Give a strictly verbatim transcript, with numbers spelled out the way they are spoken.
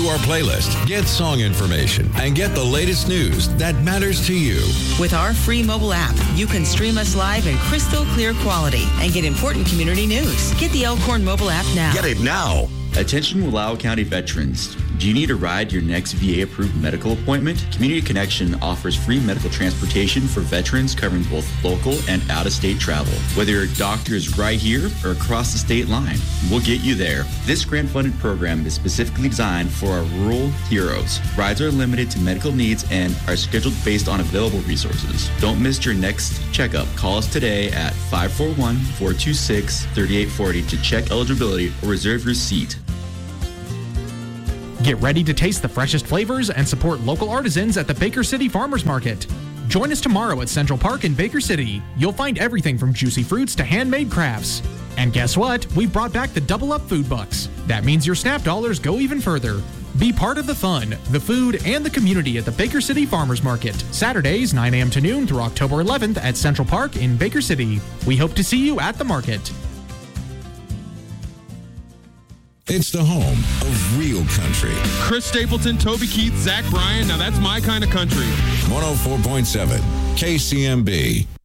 our playlist, get song information, and get the latest news that matters to you. With our free mobile app, you can stream us live in crystal clear quality and get important community news. Get the Elkhorn mobile app now. Get it now. Attention Wallowa County veterans. Do you need a ride to your next V A-approved medical appointment? Community Connection offers free medical transportation for veterans covering both local and out-of-state travel. Whether your doctor is right here or across the state line, we'll get you there. This grant-funded program is specifically designed for our rural heroes. Rides are limited to medical needs and are scheduled based on available resources. Don't miss your next checkup. Call us today at five four one, four two six, three eight four zero to check eligibility or reserve your seat. Get ready to taste the freshest flavors and support local artisans at the Baker City Farmers Market. Join us tomorrow at Central Park in Baker City. You'll find everything from juicy fruits to handmade crafts. And guess what? We've brought back the Double Up Food Bucks. That means your SNAP dollars go even further. Be part of the fun, the food, and the community at the Baker City Farmers Market. Saturdays, nine a.m. to noon through October eleventh at Central Park in Baker City. We hope to see you at the market. It's the home of real country. Chris Stapleton, Toby Keith, Zach Bryan. Now that's my kind of country. one oh four point seven K C M B.